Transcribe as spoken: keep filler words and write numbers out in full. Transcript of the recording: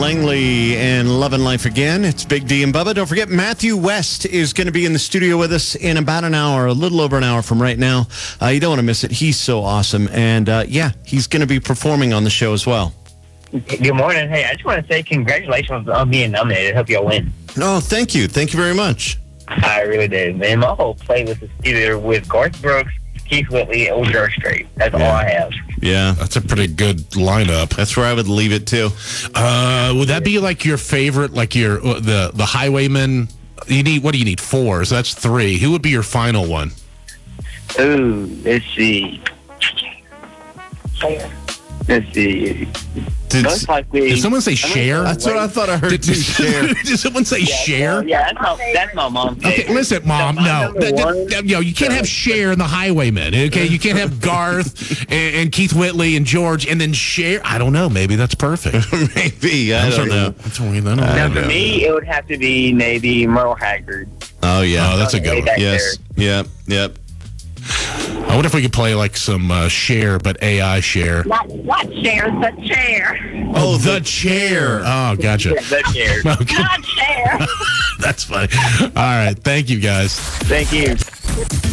Langley and Lovin' Life Again. It's Big D and Bubba. Don't forget, Matthew West is going to be in the studio with us in about an hour, a little over an hour from right now. Uh, you don't want to miss it. He's so awesome. And, uh, yeah, he's going to be performing on the show as well. Good morning. Hey, I just want to say congratulations on being nominated. I hope y'all win. Oh, thank you. Thank you very much. I really did. Man, my whole playlist is either with Garth Brooks, Keith Whitley, or George Strait. That's Yeah. all I have. Yeah. That's a pretty good lineup. That's where I would leave it, too. Uh, would that be like your favorite, like your uh, the the Highwaymen? You need what do you need? Four. So that's three. Who would be your final one? Ooh, let's see. Let's see. Did, Most likely. Did someone say Cher? that's what I thought I heard, Did, too, Cher. did someone say Yeah, Cher? Yeah, that's my, that's my mom's Okay, favorite. listen, Mom. So my No, number Th- th- one- th- you know, you can't have Cher and the Highwaymen. Okay, you can't have Garth and, and Keith Whitley and George, and then Cher. I don't know. Maybe that's perfect. Maybe. I That's don't what- know. That's what we- I don't Now, know. for me, it would have to be maybe Merle Haggard. Oh, yeah. Oh, that's a good Way one. back Yes. there. Yep. Yep. I wonder if we could play like some uh, Cher, but A I Cher. Not what chair, the chair. Oh, the chair. Oh, gotcha. The chair. Okay, Not chair. that's funny. All right, thank you guys. Thank you.